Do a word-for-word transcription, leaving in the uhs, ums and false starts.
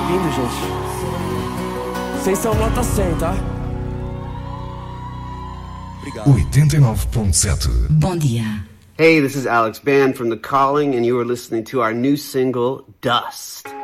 subindo, gente. Vocês são nota cem, tá? Obrigado. oitenta e nove ponto sete. Bom dia. Hey, this is Alex Band from The Calling, and you are listening to our new single, Dust.